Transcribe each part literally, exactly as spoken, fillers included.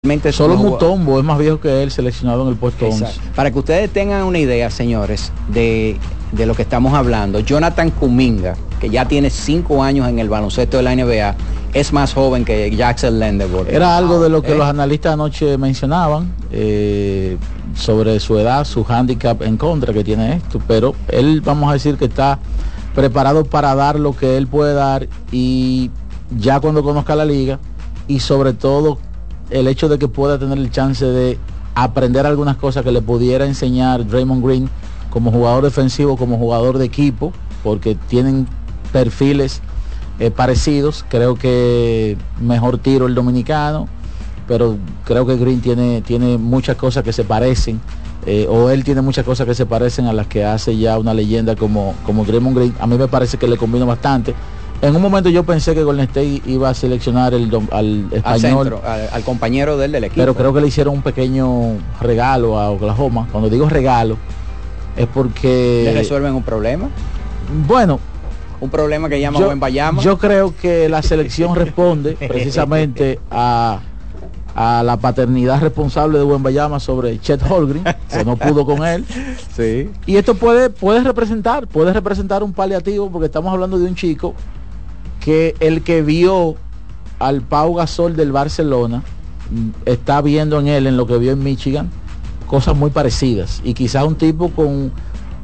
Solo Mutombo es más viejo que él, seleccionado en el puesto Exacto. once. Para que ustedes tengan una idea, señores, de, de lo que estamos hablando, Jonathan Kuminga, que ya tiene cinco años en el baloncesto de la N B A, es más joven que Jackson Lendeborg. Era algo de lo que ¿Eh? los analistas anoche mencionaban eh, sobre su edad, su handicap en contra que tiene esto, pero él, vamos a decir que está preparado para dar lo que él puede dar, y ya cuando conozca la liga, y sobre todo el hecho de que pueda tener el chance de aprender algunas cosas que le pudiera enseñar Draymond Green como jugador defensivo, como jugador de equipo, porque tienen perfiles eh, parecidos. Creo que mejor tiro el dominicano, pero creo que Green tiene, tiene muchas cosas que se parecen, eh, o él tiene muchas cosas que se parecen a las que hace ya una leyenda como, como Draymond Green. A mí me parece que le combina bastante. En un momento yo pensé que Golden State iba a seleccionar el, al español, al, centro, al, al compañero del, del equipo. Pero creo que le hicieron un pequeño regalo a Oklahoma. Cuando digo regalo, es porque... ¿Le resuelven un problema? Bueno, un problema que llama yo, Wembanyama. Yo creo que la selección responde precisamente a, a la paternidad responsable de Wembanyama sobre Chet Holmgren, que no pudo con él. Sí. Y esto puede, puede representar, puede representar un paliativo, porque estamos hablando de un chico que el que vio al Pau Gasol del Barcelona está viendo en él, en lo que vio en Michigan, cosas muy parecidas, y quizás un tipo con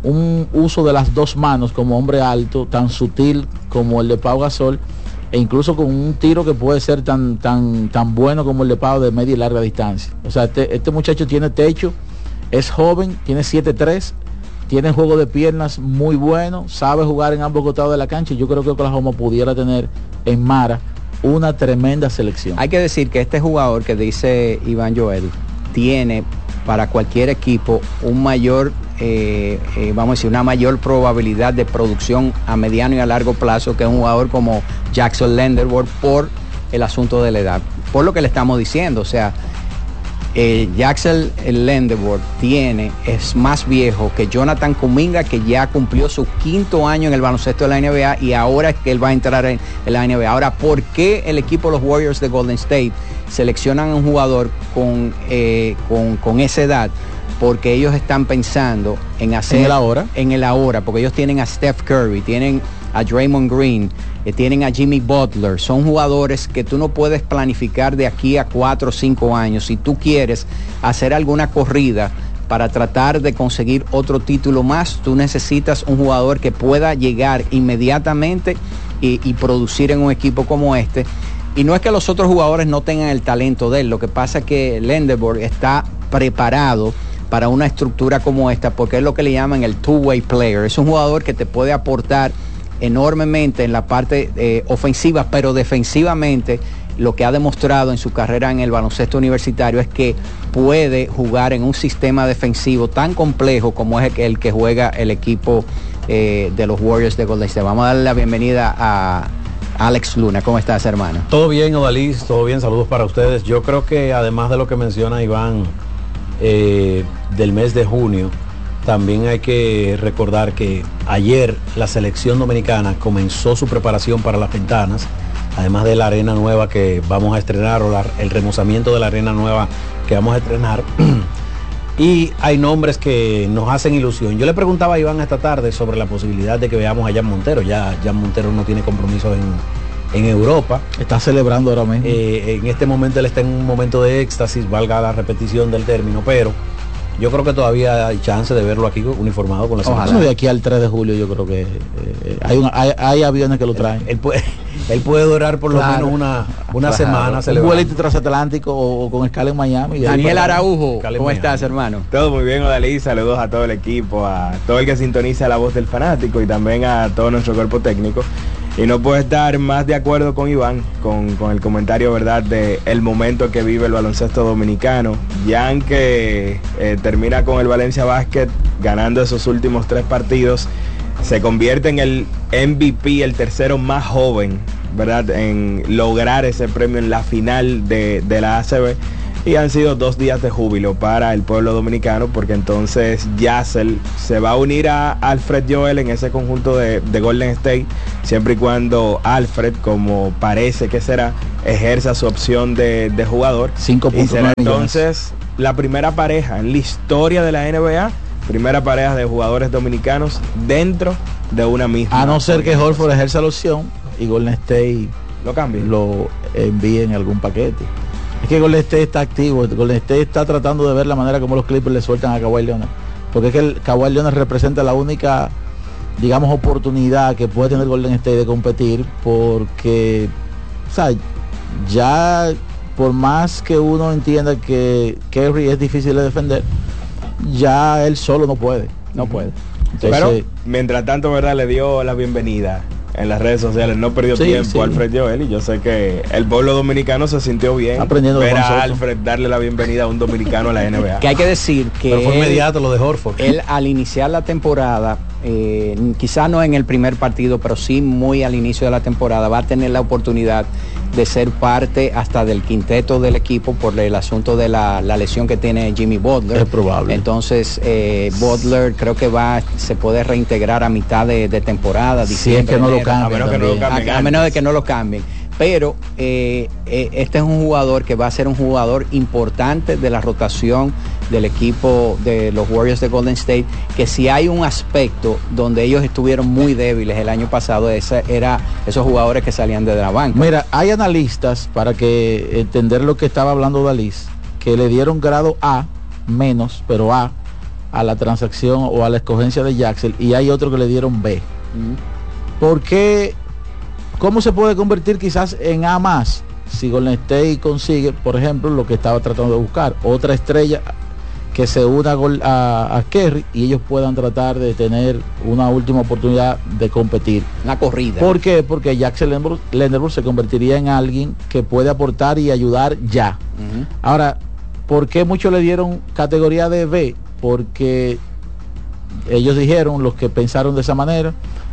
un uso de las dos manos como hombre alto, tan sutil como el de Pau Gasol, e incluso con un tiro que puede ser tan tan tan bueno como el de Pau de media y larga distancia. O sea, este, este muchacho tiene techo, es joven, tiene siete tres, tiene juego de piernas muy bueno, sabe jugar en ambos costados de la cancha, y yo creo que Oklahoma pudiera tener en Mara una tremenda selección. Hay que decir que este jugador que dice Iván Joel tiene para cualquier equipo un mayor, eh, eh, vamos a decir, una mayor probabilidad de producción a mediano y a largo plazo que un jugador como Jackson Lendeborg, por el asunto de la edad, por lo que le estamos diciendo. O sea, Eh, Jackson Lendeborg tiene, es más viejo que Jonathan Kuminga, que ya cumplió su quinto año en el baloncesto de la N B A, y ahora es que él va a entrar en, en la N B A. Ahora, ¿por qué el equipo de los Warriors de Golden State seleccionan a un jugador con, eh, con, con esa edad? Porque ellos están pensando en hacer... ¿En el ahora? En el ahora, porque ellos tienen a Steph Curry, tienen a Draymond Green, eh, tienen a Jimmy Butler. Son jugadores que tú no puedes planificar de aquí a cuatro o cinco años. Si tú quieres hacer alguna corrida para tratar de conseguir otro título más, tú necesitas un jugador que pueda llegar inmediatamente y, y producir en un equipo como este. Y no es que los otros jugadores no tengan el talento de él, lo que pasa es que Lendeborg está preparado para una estructura como esta, porque es lo que le llaman el two-way player. Es un jugador que te puede aportar enormemente en la parte eh, ofensiva, pero defensivamente lo que ha demostrado en su carrera en el baloncesto universitario es que puede jugar en un sistema defensivo tan complejo como es el, el que juega el equipo eh, de los Warriors de Golden State. Vamos a darle la bienvenida a Alex Luna. ¿Cómo estás, hermano? Todo bien, Odalis, todo bien, saludos para ustedes. Yo creo que además de lo que menciona Iván, eh, del mes de junio, también hay que recordar que ayer la selección dominicana comenzó su preparación para las ventanas, además de la arena nueva que vamos a estrenar, o la, el remozamiento de la arena nueva que vamos a estrenar. Y hay nombres que nos hacen ilusión. Yo le preguntaba a Iván esta tarde sobre la posibilidad de que veamos a Jan Montero. Ya Jan Montero no tiene compromiso en, en Europa. Está celebrando ahora mismo. Eh, en este momento él está en un momento de éxtasis, valga la repetición del término, pero yo creo que todavía hay chance de verlo aquí uniformado con la selección. Ojalá. De aquí al tres de julio yo creo que eh, hay, una, hay, hay aviones que lo traen. Él, él, puede, él puede durar por claro, lo menos una, una claro. semana. Un vuelito transatlántico o, o con escala en Miami. Daniel Araujo, ¿cómo Miami. estás, hermano? Todo muy bien, Odalí. Saludos a todo el equipo, a todo el que sintoniza la voz del fanático y también a todo nuestro cuerpo técnico. Y no puedo estar más de acuerdo con Iván, con, con el comentario, ¿verdad?, de el momento que vive el baloncesto dominicano. Jan, que eh, termina con el Valencia Basket ganando esos últimos tres partidos, se convierte en el M V P, el tercero más joven, ¿verdad?, en lograr ese premio en la final de, de la A C B. y han sido dos días de júbilo para el pueblo dominicano, porque entonces Yasel se va a unir a Alfred Joel en ese conjunto de, de Golden State, siempre y cuando Alfred, como parece que será, ejerza su opción de, de jugador. cinco puntos. Y será entonces la primera pareja en la historia de la N B A, primera pareja de jugadores dominicanos dentro de una misma. A no ser que Horford ejerza la opción y Golden State lo cambie, lo envíe en algún paquete. Es que Golden State está activo, Golden State está tratando de ver la manera como los Clippers le sueltan a Kawhi Leonard, porque es que el Kawhi Leonard representa la única, digamos, oportunidad que puede tener Golden State de competir, porque, o sea, ya por más que uno entienda que Curry es difícil de defender, ya él solo no puede, no puede. Entonces, pero mientras tanto, verdad, le dio la bienvenida en las redes sociales, no perdió sí, tiempo sí. Alfred Joel, y yo sé que el pueblo dominicano se sintió bien aprendiendo ver a Alfred darle la bienvenida a un dominicano a la N B A. Que hay que decir que pero fue él, inmediato lo de Horford. Él al iniciar la temporada, eh, quizá no en el primer partido, pero sí muy al inicio de la temporada, va a tener la oportunidad de ser parte hasta del quinteto del equipo por el asunto de la, la lesión que tiene Jimmy Butler. Es probable. Entonces eh, Butler creo que va se puede reintegrar a mitad de, de temporada. Si es que no lo cambien, a menos que no lo cambien a, a menos de que no lo cambien. Pero eh, eh, este es un jugador que va a ser un jugador importante de la rotación del equipo de los Warriors de Golden State, que si hay un aspecto donde ellos estuvieron muy débiles el año pasado, ese era esos jugadores que salían de la banca. Mira, hay analistas, para que entender lo que estaba hablando Dalís, que le dieron grado A, menos, pero A, a la transacción o a la escogencia de Jackson, y hay otro que le dieron B. Mm. ¿Por qué? ¿Cómo se puede convertir quizás en A más? Si Golden State consigue, por ejemplo, lo que estaba tratando de buscar, otra estrella que se una a, a Curry y ellos puedan tratar de tener una última oportunidad de competir. Una corrida. ¿Por qué? Porque Jackson Lenderburg se convertiría en alguien que puede aportar y ayudar ya. Uh-huh. Ahora, ¿por qué muchos le dieron categoría de B? Porque ellos dijeron, los que pensaron de esa manera,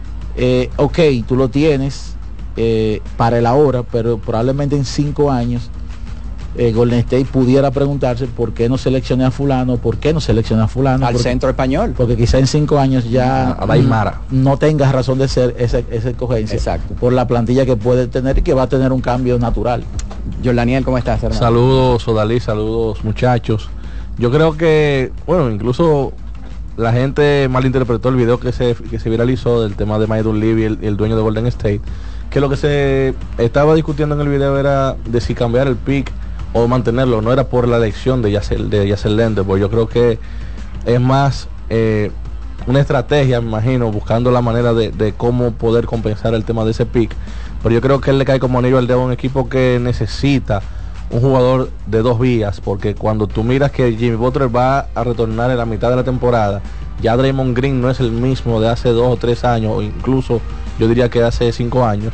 eh, ok, tú lo tienes, Eh, para el ahora, pero probablemente en cinco años eh, Golden State pudiera preguntarse por qué no seleccioné a fulano, por qué no seleccioné a fulano al porque, centro español, porque quizá en cinco años ya a la Aymara no tengas razón de ser esa, esa escogencia. Exacto. Por la plantilla que puede tener y que va a tener un cambio natural. Jordaniel, ¿cómo estás, hermano? Saludos, Odalí, saludos, muchachos. Yo creo que, bueno, incluso la gente malinterpretó el video que se, que se viralizó del tema de Mike Dunleavy, el, el dueño de Golden State, que lo que se estaba discutiendo en el video era de si cambiar el pick o mantenerlo, no era por la elección de Yasser, de Yasser Lenderburg. Yo creo que es más eh, una estrategia, me imagino, buscando la manera de, de cómo poder compensar el tema de ese pick, pero yo creo que él le cae como anillo al dedo a un equipo que necesita un jugador de dos vías, porque cuando tú miras que Jimmy Butler va a retornar en la mitad de la temporada, ya Draymond Green no es el mismo de hace dos o tres años, o incluso yo diría que hace cinco años,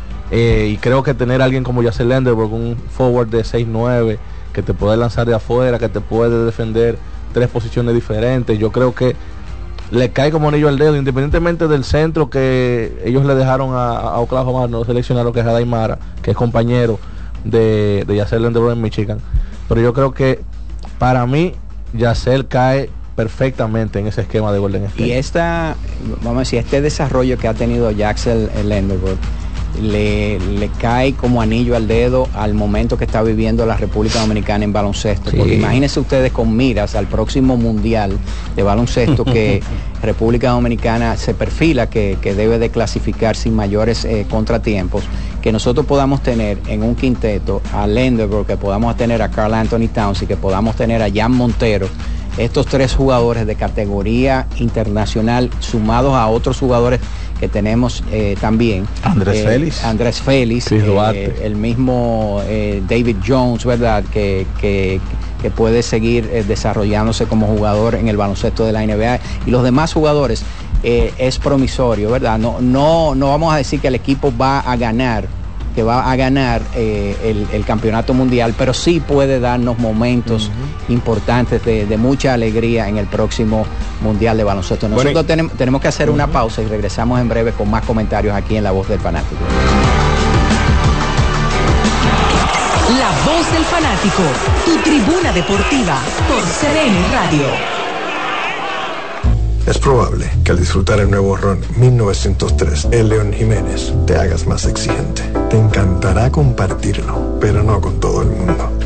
eh, y creo que tener a alguien como Yasser Lenderburg, un forward de seis nueve, que te puede lanzar de afuera, que te puede defender tres posiciones diferentes, yo creo que le cae como anillo al dedo, independientemente del centro que ellos le dejaron a, a Oklahoma, no seleccionaron, que es Adaimara, que es compañero de, de Yasser Lenderburg en Michigan, pero yo creo que para mí Yasser cae perfectamente en ese esquema de Golden State. Y esta, vamos a decir, este desarrollo que ha tenido Jackson Lenderburg le, le cae como anillo al dedo al momento que está viviendo la República Dominicana en baloncesto, sí. Porque imagínense ustedes con miras al próximo mundial de baloncesto que República Dominicana se perfila que, que debe de clasificar sin mayores eh, contratiempos, que nosotros podamos tener en un quinteto a Lenderburg, que podamos tener a Karl Anthony Towns y que podamos tener a Jan Montero, estos tres jugadores de categoría internacional sumados a otros jugadores que tenemos eh, también. Andrés eh, Félix. Andrés Félix, eh, el mismo eh, David Jones, ¿verdad? Que, que, que puede seguir eh, desarrollándose como jugador en el baloncesto de la N B A. Y los demás jugadores eh, es promisorio, ¿verdad? No, no, no vamos a decir que el equipo va a ganar, que va a ganar eh, el, el campeonato mundial, pero sí puede darnos momentos uh-huh. importantes de, de mucha alegría en el próximo mundial de baloncesto. Nosotros bueno, tenemos, tenemos que hacer uh-huh. una pausa y regresamos en breve con más comentarios aquí en La Voz del Fanático. La voz del fanático, tu tribuna deportiva por C D N Radio. Es probable que al disfrutar el nuevo ron mil novecientos tres, el León Jiménez, te hagas más exigente. Te encantará compartirlo, pero no con todo el mundo.